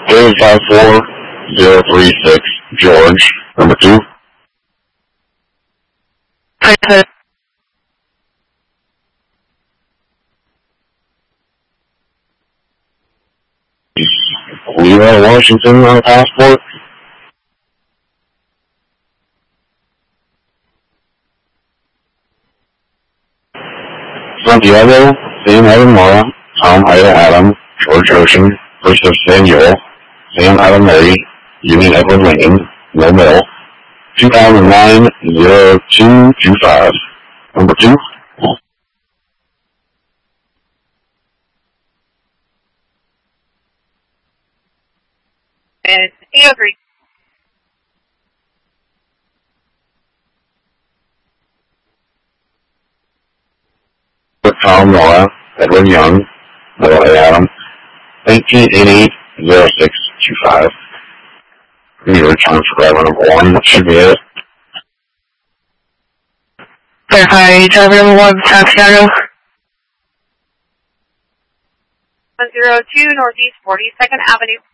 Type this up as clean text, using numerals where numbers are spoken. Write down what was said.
54036 George, number 2. Levi Washington on a passport. Santiago, Sam Adam Mora, Tom Ida Adam, George Ocean, Joseph Samuel, Sam Adam Murray, Eugene Edward Lincoln, no middle, 2009-0225. Number 2. And 803. Tom Nora, Edward Young, Middle Adam, 1988-0625. Need return for driver number 1, that should be it. Verify driver number 1, Santiago. 102 Northeast 42nd Avenue.